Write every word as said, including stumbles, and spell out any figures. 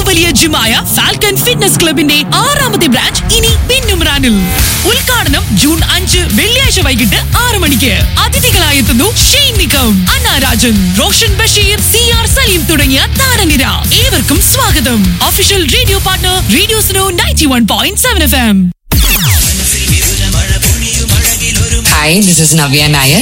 വലിയ ജിമായ falcon fitness ക്ലബിന്റെ ആറാമത്തെ ബ്രാഞ്ച് ഇനി പിന്നുമ്രാനിൽ. ഉദ്ഘാടനം ജൂൺ അഞ്ച് വെള്ളിയാഴ്ച വൈകിട്ട് ആറ് മണിക്ക്. അതിഥികളായി എത്തുന്നു ഷെയ്ൻ നിക്കം, അന്ന രാജൻ, റോഷൻ ബഷീർ, സി ആർ സലീം തുടങ്ങിയ താരനിര. ഏവർക്കും സ്വാഗതം. Official radio partner radio snow ninety one point seven F M. Hi, this is Navya Nair.